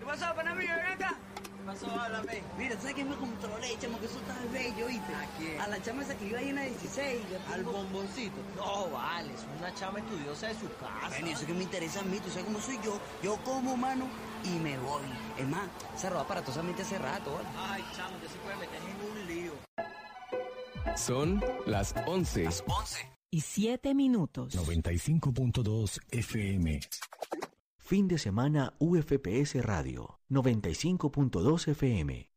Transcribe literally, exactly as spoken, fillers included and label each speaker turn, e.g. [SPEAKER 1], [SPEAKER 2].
[SPEAKER 1] pasó, Panamillo? Ven acá.
[SPEAKER 2] ¿Qué pasó? Háblame.
[SPEAKER 1] Mira, ¿sabes quién me controlé, chamo? Que eso está bello, ¿viste?
[SPEAKER 2] ¿A quién?
[SPEAKER 1] A la chama esa que iba ahí en la dieciséis.
[SPEAKER 2] ¿Al bomboncito? No, vale, es una chama estudiosa de su casa.
[SPEAKER 1] Bueno, eso que me interesa a mí, tú sabes cómo soy yo. Yo como, mano, y me voy. Es más, se robó aparatosamente hace rato, ¿vale?
[SPEAKER 2] Ay, chamo, que se puede meter en un lío.
[SPEAKER 3] Son las once.
[SPEAKER 1] Las once.
[SPEAKER 4] Y siete minutos.
[SPEAKER 3] noventa y cinco punto dos F M.
[SPEAKER 5] Fin de semana U F P S Radio, noventa y cinco punto dos F M.